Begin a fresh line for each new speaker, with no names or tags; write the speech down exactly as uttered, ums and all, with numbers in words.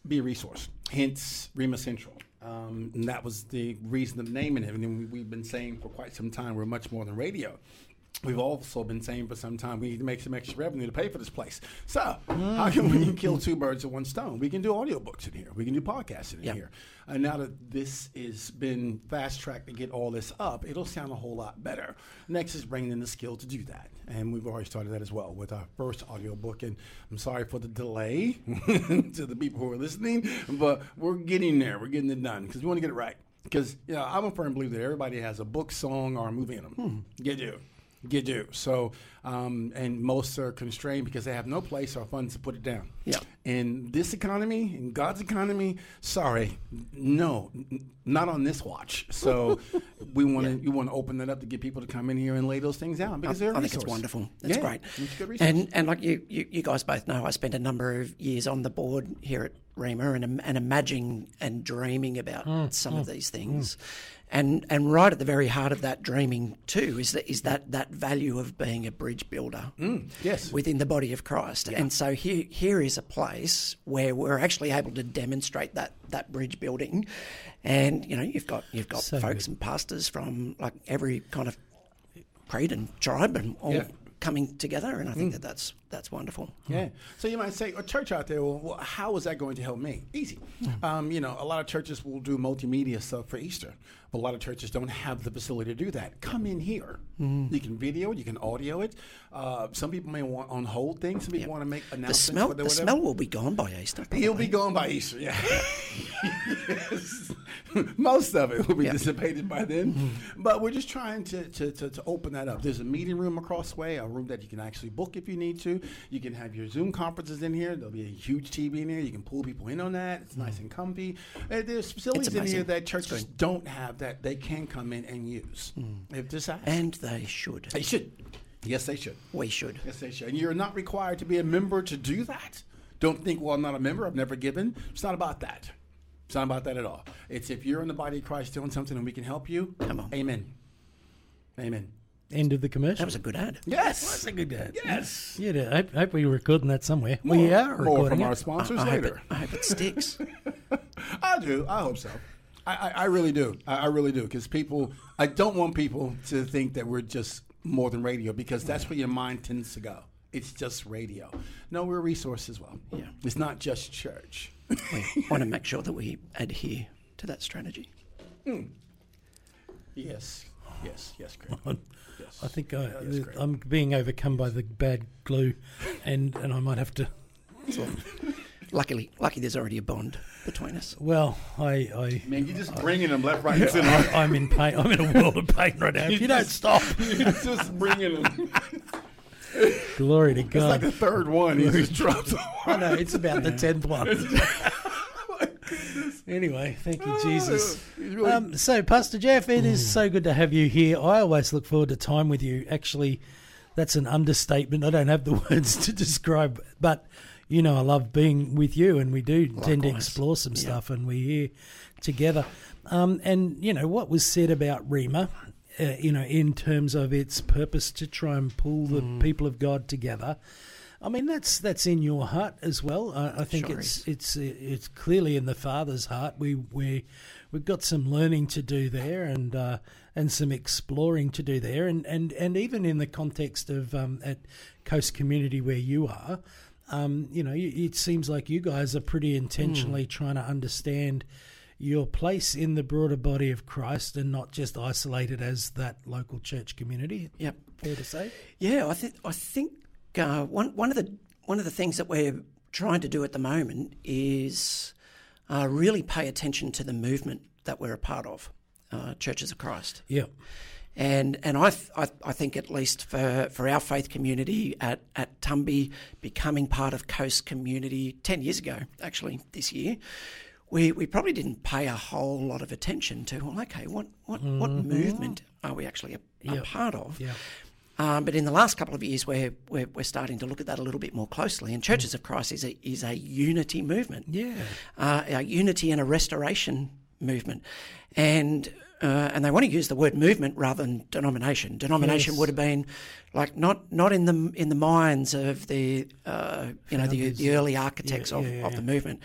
be a resource, hence Rhema Central. Um, and that was the reason of naming it. And we, we've been saying for quite some time we're much more than radio. We've also been saying for some time we need to make some extra revenue to pay for this place. So mm. how can we kill two birds with one stone? We can do audiobooks in here. We can do podcasts in yep. here. And now that this has been fast-tracked to get all this up, it'll sound a whole lot better. Next is bringing in the skill to do that. And we've already started that as well with our first audiobook. And I'm sorry for the delay to the people who are listening, but we're getting there. We're getting it done because we want to get it right. Because you know, I'm a firm believer that everybody has a book, song, or a movie in them. Hmm. You do. You do. So, um, and most are constrained because they have no place or funds to put it down.
Yeah.
In this economy, in God's economy, sorry, no, n- not on this watch. So we want to yeah. we want to open that up to get people to come in here and lay those things out because
I,
they're a
I
resource.
think it's wonderful. That's
yeah,
great.
It's a good resource.
And and like you, you, you guys both know, I spent a number of years on the board here at Rhema and, and imagining and dreaming about mm, some mm, of these things. Mm. And and right at the very heart of that dreaming too is that is that, that value of being a bridge builder
mm, yes.
within the body of Christ. Yeah. And so here here is a place where we're actually able to demonstrate that that bridge building. And you know, you've got you've got so folks good. and pastors from like every kind of creed and tribe and all yeah. coming together, and I think mm. that that's that's wonderful.
Yeah. So you might say, a church out there, well, well how is that going to help me? Easy. Mm. Um, you know, a lot of churches will do multimedia stuff for Easter, but a lot of churches don't have the facility to do that. Come in here. Mm. You can video it, you can audio it. Uh, some people may want on hold things. Some people yep. want to make announcements.
The smell,
the
whatever. smell will be gone by Easter. Probably.
He'll be gone by Easter, yeah. yes. Most of it will be yep. dissipated by then. Mm. But we're just trying to, to, to, to open that up. There's a meeting room across the way, a room that you can actually book if you need to. You can have your Zoom conferences in here. There'll be a huge T V in here. You can pull people in on that. It's nice and comfy. Uh, there's facilities in here that churches don't have that they can come in and use. Mm. If this happens.
And they should.
They should. Yes, they should.
We should.
Yes, they should. And you're not required to be a member to do that. Don't think, well, I'm not a member. I've never given. It's not about that. It's not about that at all. It's if you're in the body of Christ doing something and we can help you,
come on.
Amen. Amen.
End of the commercial.
That was a good ad.
Yes.
Well, that's a good ad.
Yes.
Yeah, I hope, hope we were recording that somewhere.
More,
we are recording
more from
it.
our sponsors
I, I
later.
Hope it, I hope it sticks.
I do. I hope so. I, I, I really do. I, I really do. Because people, I don't want people to think that we're just more than radio because that's where your mind tends to go. It's just radio. No, we're a resource as well.
Yeah.
It's not just church.
We want to make sure that we adhere to that strategy.
Mm. Yes. Yes. Yes, Craig. Yes.
I think I, I'm being overcome by the bad glue, and, and I might have to.
So, luckily, lucky there's already a bond between us.
Well, I, I
man, you're just bringing them left, right, and center.
I, I'm in pain. I'm in a world of pain right now. If you don't stop,
you're just bringing them.
Glory to God!
It's like the third one. He just dropped.
I know it's about the tenth one. Anyway, thank you, Jesus. Really um, so, Pastor Jeff, it mm. is so good to have you here. I always look forward to time with you. Actually, that's an understatement. I don't have the words to describe, but you know I love being with you, and we do Likewise. tend to explore some yeah. stuff, and we're here together. Um, and, you know, what was said about Rhema, uh, you know, in terms of its purpose to try and pull the mm. people of God together, I mean, that's that's in your heart as well. I, I think sure it's is. it's it's clearly in the Father's heart. We we we've got some learning to do there, and uh, and some exploring to do there, and and, and even in the context of um, at Coast Community where you are, um, you know, it seems like you guys are pretty intentionally mm. trying to understand your place in the broader body of Christ, and not just isolated as that local church community.
Yep,
fair to say.
Yeah, I think I think. Uh, one one of the one of the things that we're trying to do at the moment is uh, really pay attention to the movement that we're a part of, uh, Churches of Christ.
Yeah,
and and I, th- I I think at least for, for our faith community at at Tumby, becoming part of Coast Community ten years ago, actually this year, we we probably didn't pay a whole lot of attention to. Well, okay, what what, mm-hmm. what movement are we actually a, a
yep.
part of?
Yeah.
Um, but in the last couple of years, we're, we're we're starting to look at that a little bit more closely. And Churches of Christ is a is a unity movement,
yeah,
uh, a unity and a restoration movement, and uh, and they want to use the word movement rather than denomination. Denomination
yes.
would have been like not not in the in the minds of the uh, you know the, the early architects
yeah,
of,
yeah, yeah,
of
yeah.
the movement.